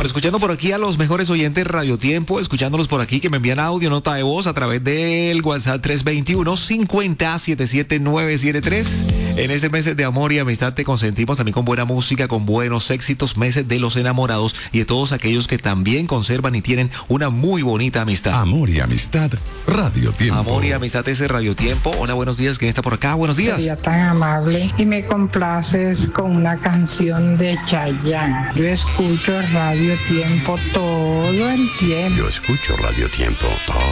escuchando por aquí a los mejores oyentes Radio Tiempo, escuchándolos por aquí que me envían audio, nota de voz a través del WhatsApp 321-50-77973. En este mes de amor y amistad te consentimos también con buena música, con buenos éxitos, meses de los enamorados y de todos aquellos que también conservan y tienen una muy bonita amistad. Amor y amistad, Radio Tiempo. Amor y amistad es Radio Tiempo. Hola, buenos días, ¿quién está por acá? Buenos días. Sería tan amable y me complaces con una canción de Chayanne. Yo escucho Radio Tiempo todo el tiempo. Yo escucho Radio Tiempo todo